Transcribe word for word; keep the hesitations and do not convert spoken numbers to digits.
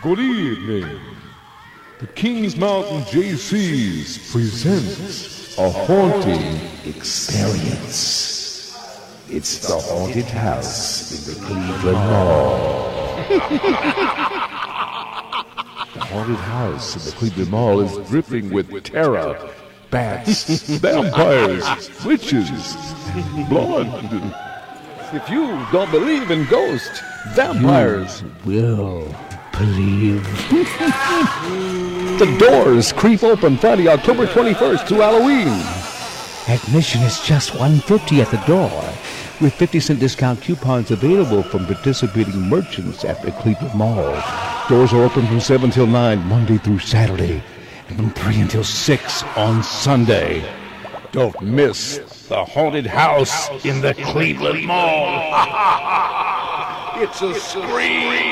Good evening. The Kings Mountain J Cs presents a haunting experience. It's the haunted house in the Cleveland Mall. The haunted house in the Cleveland Mall is dripping with terror, bats, vampires, witches, and blood. If you don't believe in ghosts, vampires will believe. The doors creep open Friday, October twenty-first through Halloween. Admission is just one hundred fifty dollars at the door, with fifty cent discount coupons available from participating merchants at the Cleveland Mall. Doors are open from seven till nine, Monday through Saturday, and from three until six on Sunday. Don't miss the haunted house in the Cleveland Mall. It's a scream.